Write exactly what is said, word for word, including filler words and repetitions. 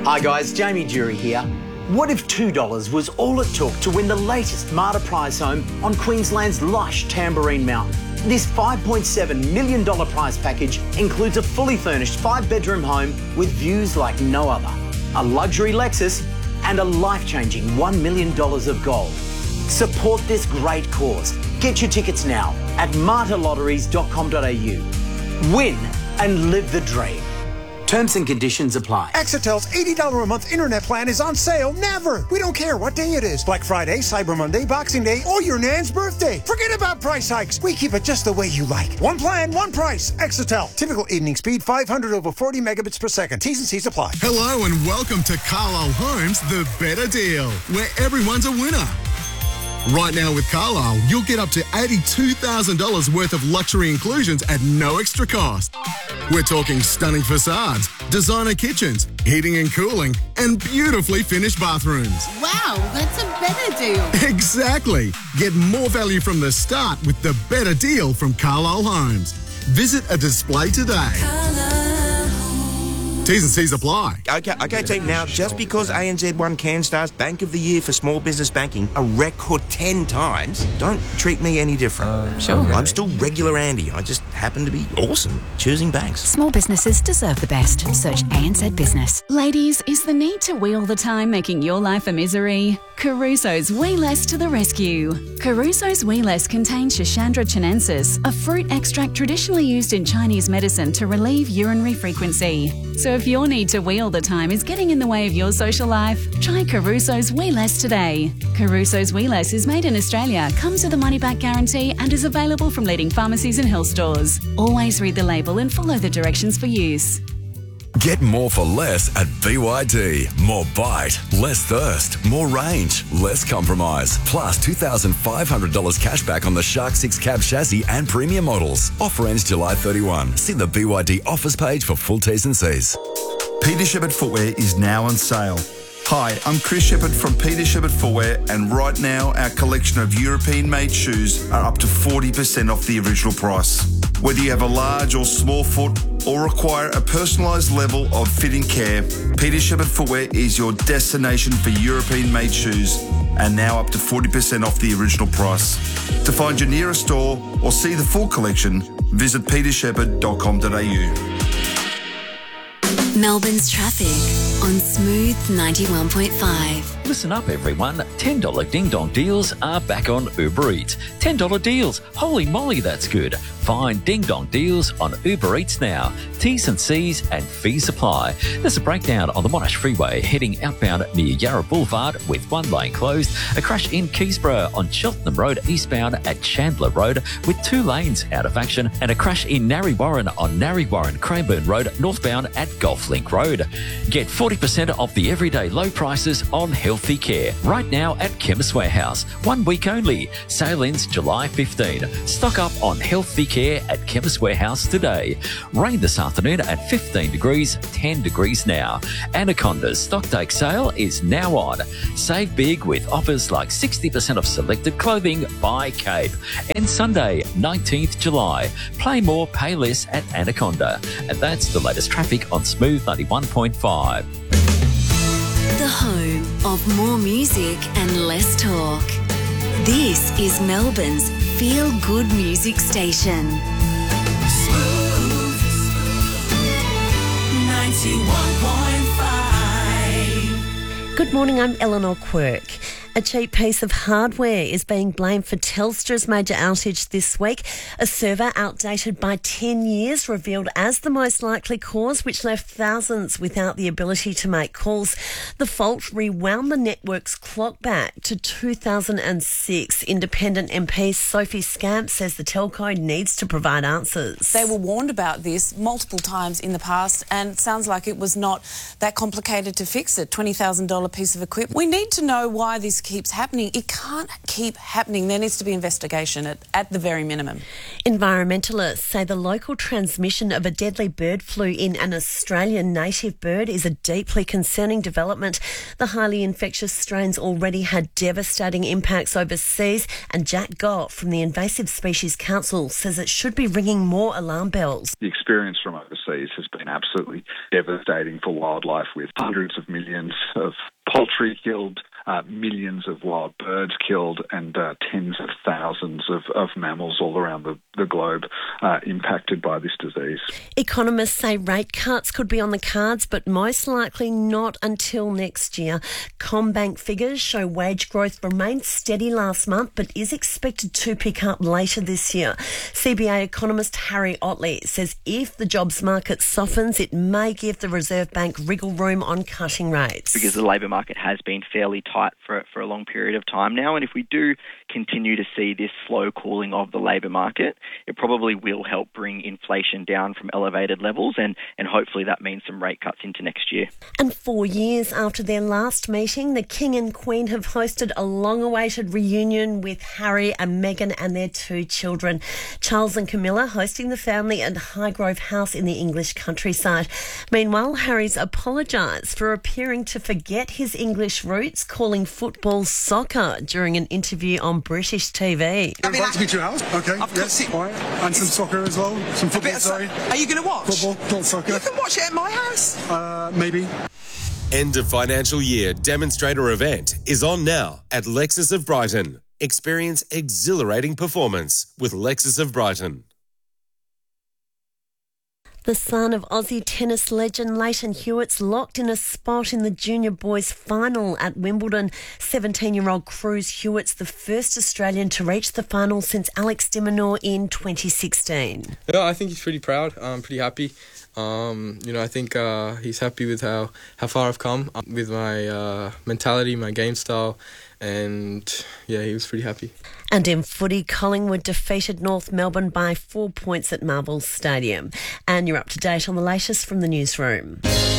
Hi guys, Jamie Jury here. What if two dollars was all it took to win the latest Marta prize home on Queensland's lush Tamborine Mountain? This five point seven million dollars prize package includes a fully furnished five-bedroom home with views like no other, a luxury Lexus and a life-changing one million dollars of gold. Support this great cause. Get your tickets now at marta lotteries dot com dot a u. Win and live the dream. Terms and conditions apply. Exitel's eighty dollars a month internet plan is on sale never. We don't care what day it is. Black Friday, Cyber Monday, Boxing Day, or your nan's birthday. Forget about price hikes. We keep it just the way you like. One plan, one price. Exitel. Typical evening speed five hundred over forty megabits per second. T's and C's apply. Hello and welcome to Carlisle Homes, the better deal, where everyone's a winner. Right now with Carlisle, you'll get up to eighty-two thousand dollars worth of luxury inclusions at no extra cost. We're talking stunning facades, designer kitchens, heating and cooling, and beautifully finished bathrooms. Wow, that's a better deal. Exactly. Get more value from the start with the better deal from Carlisle Homes. Visit a display today. T's and C's apply. Okay, okay, team. Now, just because A N Z won CanStar's Bank of the Year for small business banking a record ten times, don't treat me any different. Uh, sure. I'm still regular Andy. I just happen to be awesome choosing banks. Small businesses deserve the best. Search A N Z Business. Ladies, is the need to wheel the time making your life a misery? Caruso's Wee Less to the rescue. Caruso's Wee Less contains Schisandra chinensis, a fruit extract traditionally used in Chinese medicine to relieve urinary frequency. So if your need to wheel the time is getting in the way of your social life, try Caruso's Wee Less today. Caruso's Wee Less is made in Australia, comes with a money-back guarantee and is available from leading pharmacies and health stores. Always read the label and follow the directions for use. Get more for less at B Y D. More bite, less thirst, more range, less compromise. Plus two thousand five hundred dollars cash back on the Shark six cab chassis and premium models. Offer ends July thirty-first. See the B Y D offers page for full T's and C's. Peter Shepherd Footwear is now on sale. Hi, I'm Chris Shepherd from Peter Shepherd Footwear, and right now our collection of European-made shoes are up to forty percent off the original price. Whether you have a large or small foot or require a personalised level of fitting care, Peter Shepherd Footwear is your destination for European-made shoes, and now up to forty percent off the original price. To find your nearest store or see the full collection, visit peter shepherd dot com dot a u. Melbourne's traffic on Smooth ninety-one point five. Listen up, everyone. ten dollars Ding Dong deals are back on Uber Eats. ten dollars deals. Holy moly, that's good. Find Ding Dong deals on Uber Eats now. T's and C's and fees apply. There's a breakdown on the Monash Freeway heading outbound near Yarra Boulevard with one lane closed. A crash in Keysborough on Cheltenham Road eastbound at Chandler Road with two lanes out of action. And a crash in Narre Warren on Narre Warren Cranbourne Road northbound at Golf Link Road. Get forty percent off the everyday low prices on healthy care right now at Chemist Warehouse. One week only. Sale ends July fifteenth. Stock up on healthy care at Chemist Warehouse today. Rain this afternoon at fifteen degrees, ten degrees now. Anaconda's stock take sale is now on. Save big with offers like sixty percent off selected clothing by Cape. And Sunday, nineteenth July. Play more, pay less at Anaconda. And that's the latest traffic on Smooth ninety-one point five. The home of more music and less talk. This is Melbourne's feel-good music station. Smooth ninety-one point five. Good morning, I'm Eleanor Quirk. A cheap piece of hardware is being blamed for Telstra's major outage this week. A server outdated by ten years revealed as the most likely cause, which left thousands without the ability to make calls. The fault rewound the network's clock back to two thousand six. Independent M P Sophie Scamp says the telco needs to provide answers. They were warned about this multiple times in the past, and it sounds like it was not that complicated to fix it. twenty thousand dollars piece of equipment. We need to know why this keeps happening. It can't keep happening. There needs to be investigation at, at the very minimum. Environmentalists say the local transmission of a deadly bird flu in an Australian native bird is a deeply concerning development. The highly infectious strains already had devastating impacts overseas, and Jack Gott from the Invasive Species Council says it should be ringing more alarm bells. The experience from overseas has been absolutely devastating for wildlife, with hundreds of millions of poultry killed, uh, millions of wild birds killed, and uh, tens of thousands of, of mammals all around the, the globe uh, impacted by this disease. Economists say rate cuts could be on the cards, but most likely not until next year. CommBank figures show wage growth remained steady last month, but is expected to pick up later this year. C B A economist Harry Otley says if the jobs market softens, it may give the Reserve Bank wriggle room on cutting rates. Because the labour market has been fairly tight for, for a long period of time now, and if we do continue to see this slow cooling of the labour market, it probably will help bring inflation down from elevated levels, and, and hopefully that means some rate cuts into next year. And four years after their last meeting, the King and Queen have hosted a long-awaited reunion with Harry and Meghan and their two children. Charles and Camilla hosting the family at Highgrove House in the English countryside. Meanwhile, Harry's apologised for appearing to forget his English roots, calling football soccer during an interview on British T V. I mean, to me to your house. Okay, I've yes, it. Right. And some soccer as well. Some football, sorry. Are you going to watch? Football, not soccer. You can watch it at my house. Uh, maybe. End of financial year demonstrator event is on now at Lexus of Brighton. Experience exhilarating performance with Lexus of Brighton. The son of Aussie tennis legend Leighton Hewitt's locked in a spot in the junior boys final at Wimbledon. seventeen-year-old Cruz Hewitt's the first Australian to reach the final since Alex de Minaur in twenty sixteen. Yeah, I think he's pretty proud. I'm pretty happy. Um, you know, I think uh, he's happy with how, how far I've come with my uh, mentality, my game style, and yeah, he was pretty happy. And in footy, Collingwood defeated North Melbourne by four points at Marvel Stadium. And you're up to date on the latest from the newsroom.